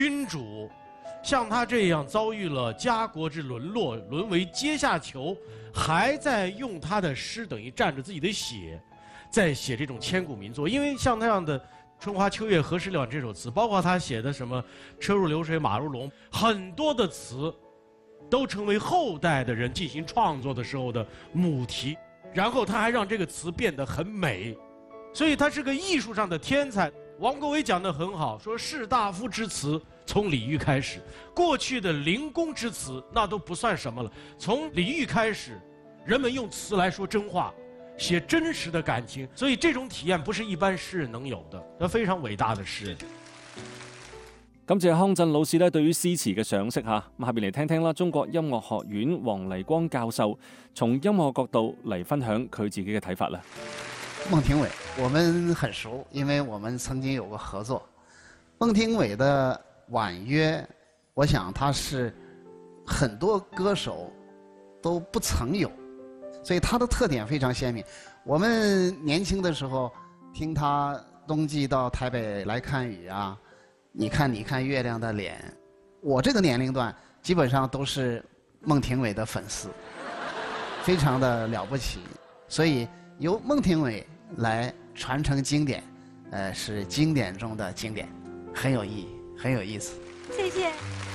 君主像他这样遭遇了家国之沦落，沦为阶下囚，还在用他的诗，等于蘸着自己的血，在写这种千古名作。因为像那样的《春花秋月何时了》这首词，包括他写的什么“车入流水马入笼”，很多的词都成为后代的人进行创作的时候的母题。然后他还让这个词变得很美，所以他是个艺术上的天才。王国维讲得很好，说士大夫之词从李煜开始，过去的灵公之词那都不算什么了。从李煜开始，人们用词来说真话，写真實的感情，所以這種體驗不是一般詩人能有的，那非常偉大的詩人。 感謝康震老師咧對於詩詞嘅賞識嚇，咁下邊嚟聽聽啦，中國音樂學院黃黎光教授從音樂角度嚟分享佢自己嘅睇法啦。 孟庭苇，我們很熟，因為我們曾經有過合作。孟庭苇的婉約，我想他是很多歌手都不曾有，所以他的特點非常鮮明。我們年輕的時候聽他冬季到台北來看雨啊，你看月亮的臉，我這個年齡段基本上都是孟庭苇的粉絲，非常的了不起。所以由孟庭苇來傳承經典，是經典中的經典，很有意義，很有意思。 謝謝。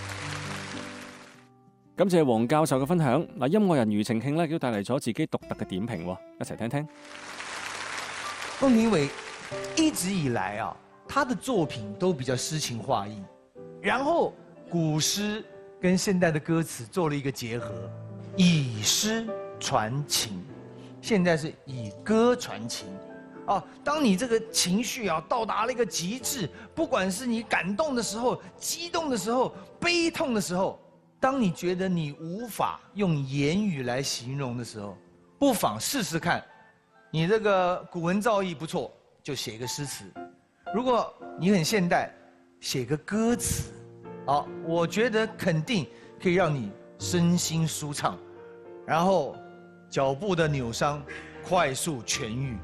感謝黃教授嘅分享。嗱，音樂人庾澄慶咧，亦都帶嚟咗自己獨特嘅點評喎，一齊聽聽。 孟庭苇一直以來啊，他的作品都比較詩情畫意，然後古詩跟現代的歌詞做了一個結合，以詩傳情，現在是以歌傳情。啊，當你這個情緒啊到達了一個極致，不管是你感動的時候、激動的時候、悲痛的時候，當你覺得你無法用言語來形容的時候，不妨試試看，你這個古文造詣不錯，就寫一個詩詞；如果你很現代，寫個歌詞，啊，我覺得肯定可以讓你身心舒暢，然後腳部的扭傷快速痊癒。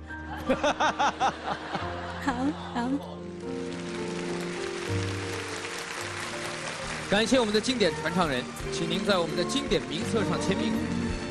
好。 感謝我們的經典傳唱人，請您在我們的經典名冊上簽名。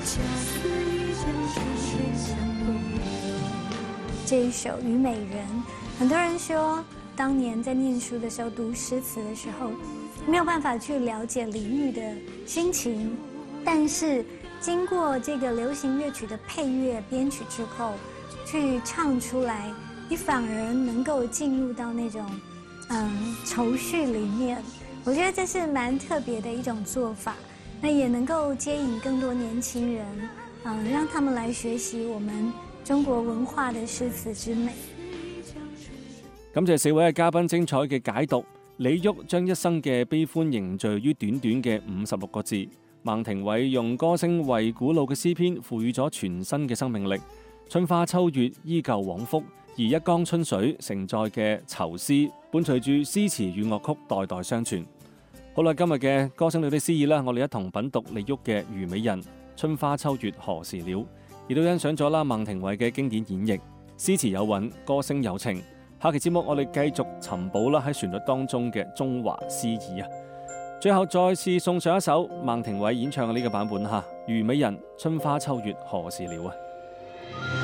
這一首《虞美人》，很多人說，當年在念書的時候讀詩詞的時候，沒有辦法去了解李煜的心情，但是經過這個流行樂曲的配樂編曲之後，去唱出來，你反而能夠進入到那種愁緒裡面。我覺得這是蠻特別的一種做法，那也能夠接引更多年輕人，讓他們來學習我們中國文化的詩詞之美。 感謝四位嘅嘉賓精彩嘅解讀。李煜將一生嘅悲歡凝聚於短短嘅56個字，孟庭苇用歌聲為古老嘅詩篇賦予咗全新嘅生命力。春花秋月依舊往復，而一江春水承載嘅愁思，伴隨住詩詞與樂曲代代相傳。好啦，今日嘅歌聲裏的詩意啦，我哋一同品讀李煜嘅《虞美人》，春花秋月何時了，亦都欣賞咗啦孟庭苇嘅經典演繹，詩詞有韻，歌聲有情。下期節目我哋繼續尋寶啦喺旋律當中嘅中華詩意啊！最後再次送上一首孟庭苇演唱嘅呢個版本嚇，《虞美人》，春花秋月何時了啊！